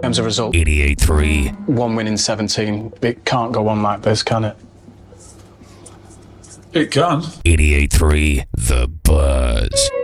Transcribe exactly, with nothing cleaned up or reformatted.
terms of result, eighty-eight three. one win in seventeen. It can't go on like this, can it? It can. eighty-eight three. The Buzz.